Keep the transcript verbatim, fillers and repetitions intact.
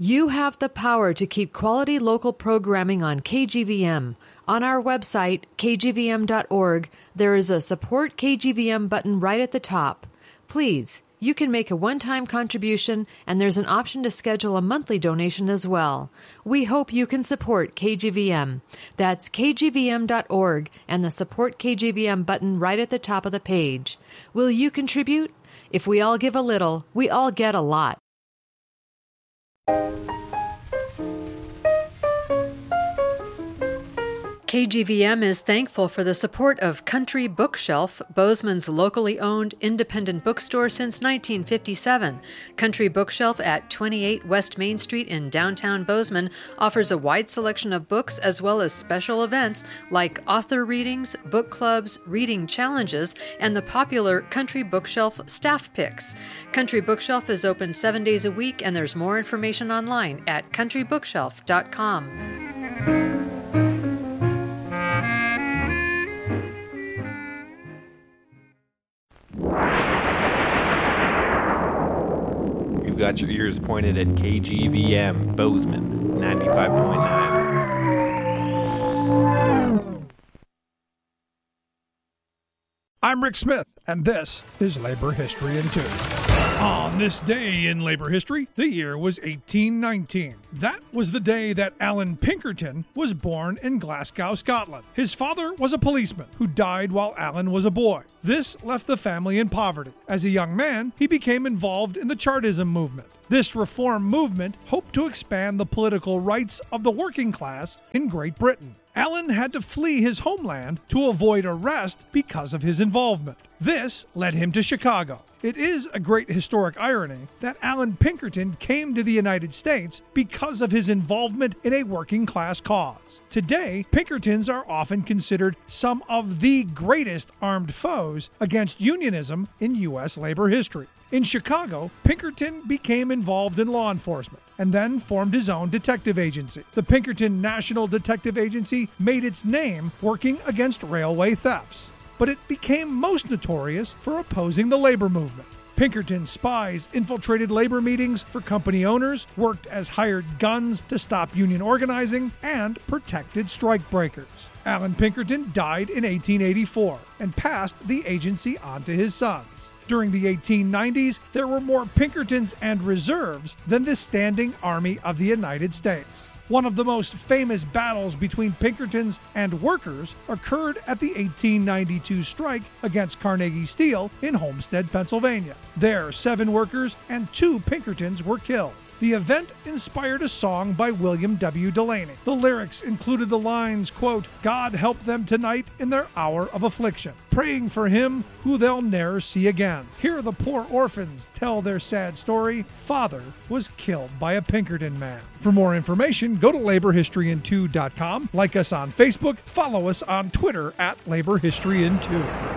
You have the power to keep quality local programming on K G V M. On our website, k g v m dot org, there is a Support K G V M button right at the top. Please, you can make a one-time contribution, and there's an option to schedule a monthly donation as well. We hope you can support K G V M. That's k g v m dot org and the Support K G V M button right at the top of the page. Will you contribute? If we all give a little, we all get a lot. K G V M is thankful for the support of Country Bookshelf, Bozeman's locally owned independent bookstore since nineteen fifty-seven. Country Bookshelf at twenty-eight West Main Street in downtown Bozeman offers a wide selection of books as well as special events like author readings, book clubs, reading challenges, and the popular Country Bookshelf staff picks. Country Bookshelf is open seven days a week, and there's more information online at country bookshelf dot com. You've got your ears pointed at K G V M, Bozeman, ninety-five point nine. I'm Rick Smith, and this is Labor History in Two. On this day in labor history, the year was eighteen nineteen. That was the day that Alan Pinkerton was born in Glasgow, Scotland. His father was a policeman who died while Alan was a boy. This left the family in poverty. As a young man, he became involved in the Chartism movement. This reform movement hoped to expand the political rights of the working class in Great Britain. Alan had to flee his homeland to avoid arrest because of his involvement. This led him to Chicago. It is a great historic irony that Alan Pinkerton came to the United States because of his involvement in a working class cause. Today, Pinkertons are often considered some of the greatest armed foes against unionism in U S labor history. In Chicago, Pinkerton became involved in law enforcement and then formed his own detective agency. The Pinkerton National Detective Agency made its name working against railway thefts, but it became most notorious for opposing the labor movement. Pinkerton spies infiltrated labor meetings for company owners, worked as hired guns to stop union organizing, and protected strikebreakers. Alan Pinkerton died in eighteen eighty-four and passed the agency on to his sons. During the eighteen nineties, there were more Pinkertons and reserves than the standing army of the United States. One of the most famous battles between Pinkertons and workers occurred at the eighteen ninety-two strike against Carnegie Steel in Homestead, Pennsylvania. There, seven workers and two Pinkertons were killed. The event inspired a song by William W. Delaney. The lyrics included the lines, quote, "God help them tonight in their hour of affliction, praying for him who they'll ne'er see again. Hear the poor orphans tell their sad story. Father was killed by a Pinkerton man." For more information, go to labor history in two dot com, like us on Facebook, follow us on Twitter at labor history in two.